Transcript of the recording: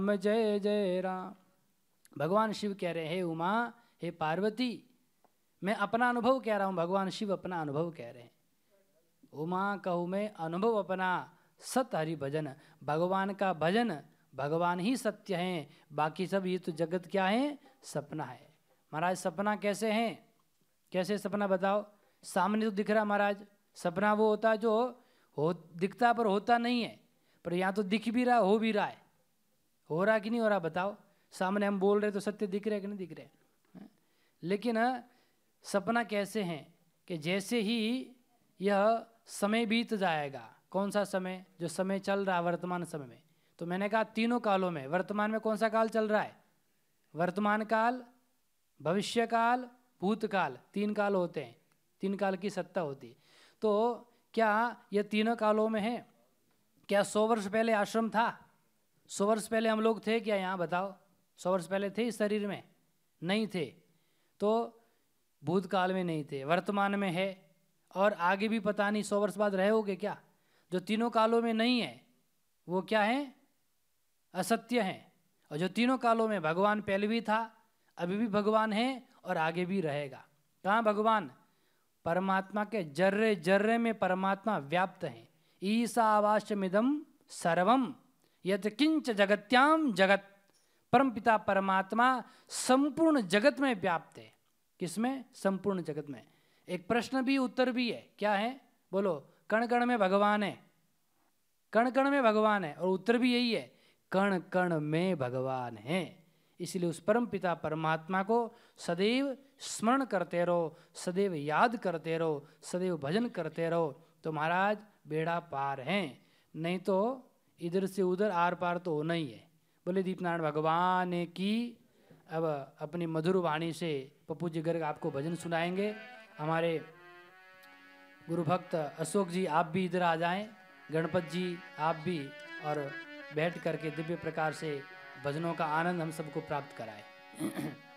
जय जय राम। भगवान शिव कह रहे हैं, हे उमा, हे पार्वती, मैं अपना अनुभव कह रहा हूँ, भगवान शिव अपना अनुभव कह रहे हैं। उमा कहूँ मैं अनुभव अपना, सत हरि भजन। भगवान का भजन, भगवान ही सत्य हैं, बाकी सब ये तो जगत क्या है, सपना है। महाराज सपना कैसे हैं, कैसे सपना बताओ। सामने तो दिख रहा महाराज, सपना वो होता है जो हो दिखता पर होता नहीं है, पर यहाँ तो दिख भी रहा, हो भी रहा है। हो रहा कि नहीं हो रहा बताओ। सामने हम बोल रहे तो सत्य दिख रहे कि नहीं दिख रहे। लेकिन सपना कैसे हैं कि जैसे ही यह समय बीत जाएगा, कौन सा समय, जो समय चल रहा है वर्तमान समय में, तो मैंने कहा तीनों कालों में, वर्तमान में कौन सा काल चल रहा है, वर्तमान काल, भविष्य काल, भूतकाल, तीन काल होते हैं, तीन काल की सत्ता होती है। तो क्या यह तीनों कालों में है? क्या 100 वर्ष पहले आश्रम था? 100 वर्ष पहले हम लोग थे क्या यहाँ बताओ? 100 वर्ष पहले थे इस शरीर में? नहीं थे। तो भूतकाल में नहीं थे, वर्तमान में है, और आगे भी पता नहीं 100 वर्ष बाद रहे होगे क्या। जो तीनों कालों में नहीं है वो क्या है, असत्य है। और जो तीनों कालों में भगवान पहले भी था, अभी भी भगवान है और आगे भी रहेगा। कहाँ भगवान? परमात्मा के जर्रे जर्रे में परमात्मा व्याप्त है। ईशावास्यमिदं सर्वम यत् किंच जगत्याम जगत। परमपिता परमात्मा संपूर्ण जगत में व्याप्त है। किसमें? संपूर्ण जगत में। एक प्रश्न भी उत्तर भी है, क्या है बोलो? कण कण में भगवान है, कण कण में भगवान है, और उत्तर भी यही है, कण कण में भगवान है। इसलिए उस परम पिता परमात्मा को सदैव स्मरण करते रहो, सदैव याद करते रहो, सदैव भजन करते रहो, तो महाराज बेड़ा पार है। नहीं तो इधर से उधर आर पार तो होना ही है। बोले दीपनारायण भगवान की। अब अपनी मधुर वाणी से पप्पू जी गर्ग आपको भजन सुनाएंगे। हमारे गुरु भक्त अशोक जी आप भी इधर आ जाएं, गणपत जी आप भी, और बैठ करके दिव्य प्रकार से भजनों का आनंद हम सबको प्राप्त कराएं।